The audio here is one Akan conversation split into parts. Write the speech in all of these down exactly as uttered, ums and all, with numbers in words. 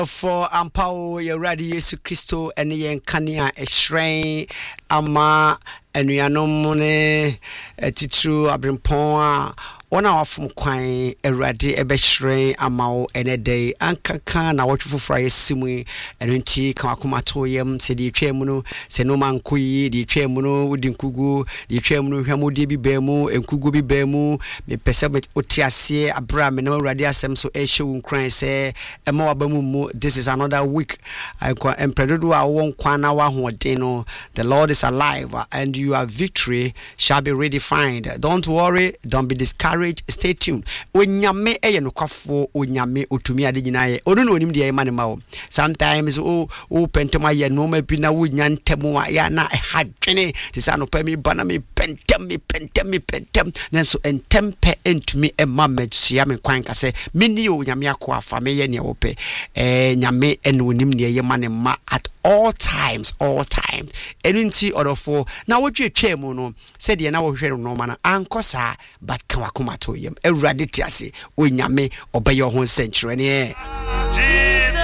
for Ampao, you're ready, Yesu Christo, and Yen Kania, a shrine, Ama, and Yanomone, a titru, Abrimpoa. One hour from Quine, a ready, a beshre, a mao, and a day, and cancan, I watch for Friday Simui, and in tea, Kakumatoyam, said the Chemuno, Senoman Kui, the Chemuno, Udin Kugu, the Chemunu, Hamudi Bemu, and Kugubi Bemu, me Pesabet Otiase, Abram, and no radiasem so a show cry say, a more bamu. This is another week. I am Predu, I won't quanawa deno. The Lord is alive, and your victory shall be redefined. Don't worry, don't be discouraged. Stay tuned. Onyame eye no kwafo onyame otumi ade nyina ye. Ono no onim de ye mane mawo. Sometimes o o pentema ye no ma bi na wo nyantemu a ya na hadwene. Tisa no pa mi bana me pentem me pentem me pentem. Nanso entempe entumi e ma mesia me kwan ka se meni onyame akwafa me ye ne wo pe. Eh nyame ene onim de ye mane ma at all times, all times. Enunti odofo na wo dwe twemu no se de na wo hwe no ma na ankosa but kan wakoma to yem ewrade tiase onyame obeye ho century ne Jesus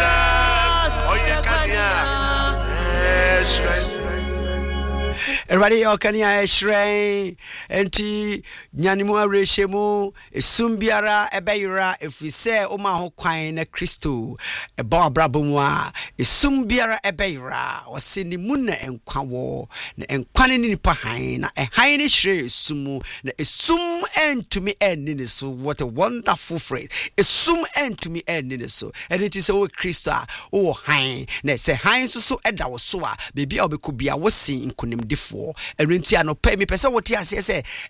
oyekania yes Everybody okania eshrei enti nyanimu arehemu esumbiara ebeyira efise oma ho kwan na Kristo eba abrabom a esumbiara ebeyira osini mu na enkwawo na enkwane ni nipa han na ehan ni hre esumu na esum entumi enni ne so. What a wonderful phrase. Esum entumi enni ne so. And it is o Kristo a o han na se han so so eda wo so a bebi a obekobia wo sin nkonim defo erinti anopa mi pese wote ase se